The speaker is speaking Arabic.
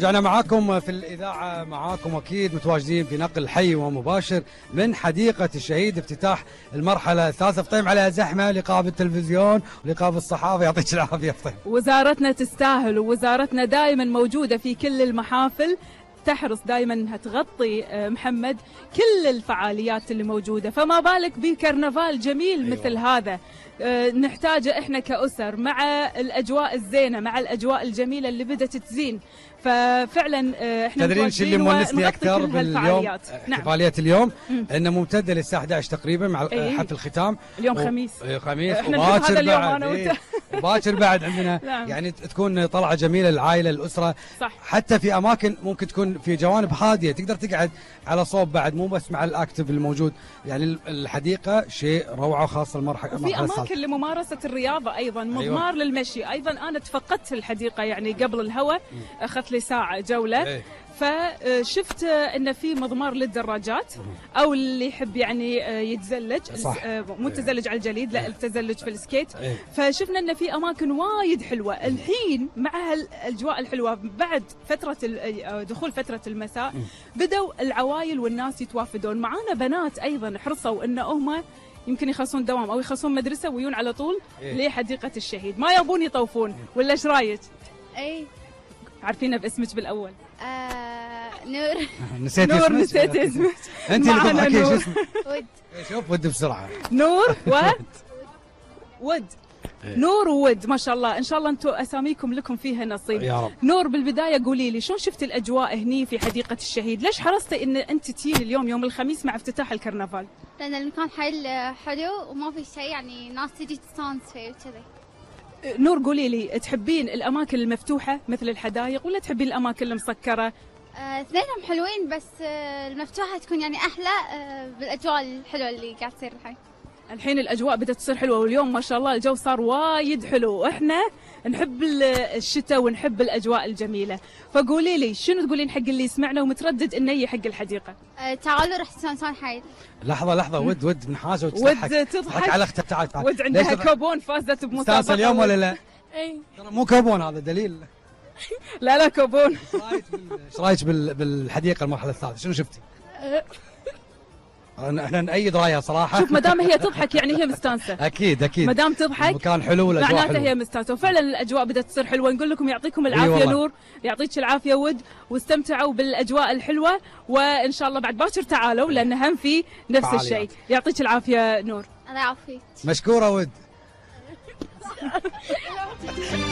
رجعنا معاكم في الإذاعة، معاكم أكيد متواجدين في نقل حي ومباشر من حديقة الشهيد، افتتاح المرحلة الثالثة. فطيم عليها زحمة، لقاء بالتلفزيون ولقاء بالصحافة، يعطيك العافية فطيم. وزارتنا تستاهل، ووزارتنا دائما موجودة في كل المحافل، تحرص دائما انها تغطي محمد كل الفعاليات اللي موجوده، فما بالك بكرنفال جميل مثل هذا نحتاجه احنا كأسر، مع الاجواء الزينه، مع الاجواء الجميله اللي بدت تزين. ففعلا احنا تدرين شو اللي مونسني اكثر باليوم؟ احتفاليه اليوم انه ممتده للساعه 11 تقريبا مع حفل الختام. اليوم خميس. خميس وباكر بعد. وباكر بعد عندنا يعني تكون طلعه جميله للعائله للاسره. صح. حتى في اماكن ممكن تكون في جوانب هاديه تقدر تقعد على صوب بعد، مو بس مع الاكتف الموجود. يعني الحديقه شيء روعه، خاصه المرحله في اماكن لممارسه الرياضه ايضا، مضمار للمشي ايضا. انا تفقدت الحديقه يعني قبل الهواء، اخذت لي ساعه جوله. فشفت ان في مضمار للدراجات او اللي يحب يعني يتزلج. صح. مو تزلج على الجليد، لا التزلج في السكيت. فشفنا ان في اماكن وايد حلوه الحين مع هالاجواء الحلوه. بعد فتره دخول فتره المساء بدوا العوائل والناس يتوافدون. معانا بنات ايضا حرصوا ان هم يمكن يخلصون دوام او يخلصون مدرسه ويجون على طول لحديقه الشهيد، ما يبون يطوفون. ولا ايش رايك؟ اي عارفينها باسمك بالاول؟ نور. نسيت اسمك. انت اللي تضحكي. شو اسمك؟ ود. شوف ود بسرعه. نور ود. نور وود، ما شاء الله. ان شاء الله انتم اساميكم لكم فيها نصيب يا رب. نور، بالبدايه قولي لي شلون شفت الاجواء هني في حديقه الشهيد؟ ليش حرصتي ان انت تجين اليوم يوم الخميس مع افتتاح الكرنفال؟ لان المكان حلو وما في شيء يعني ناس تجي تستانس فيه وكذا. نور قولي لي، تحبين الاماكن المفتوحه مثل الحدائق ولا تحبين الاماكن المسكره؟ اثنينهم حلوين، بس المفتوحه تكون يعني احلى بالاجواء الحلوه اللي قاعد تصير الحين. الحين الاجواء بدات تصير حلوه، واليوم ما شاء الله الجو صار وايد حلو، واحنا نحب الشتاء ونحب الاجواء الجميله. فقولي لي شنو تقولين حق اللي يسمعنا ومتردد انه يجي حق الحديقه؟ تعالوا راح تستانسون حيل. لحظه ود من حاجه وتضحك. ود تضحك على اختها. تعال ود عندها كوبون فازت بمسابقه اليوم ولا لا؟ اي ترى مو كوبون، هذا دليل. لا كوبون. ايش رايك بالحديقه المرحله الثالثه؟ شنو شفتي؟ احنا نأيد رايها صراحه. شوف، ما دام هي تضحك يعني هي مستانسه. اكيد ما دام تضحك المكان حلو والاجواء معناته هي مستانسه، وفعلا الاجواء بدات تصير حلوه. نقول لكم يعطيكم العافيه نور، يعطيك العافيه ود، واستمتعوا بالاجواء الحلوه، وان شاء الله بعد باكر تعالوا لان هم في نفس الشيء. يعطيك العافيه نور. الله يعافيك. مشكوره ود.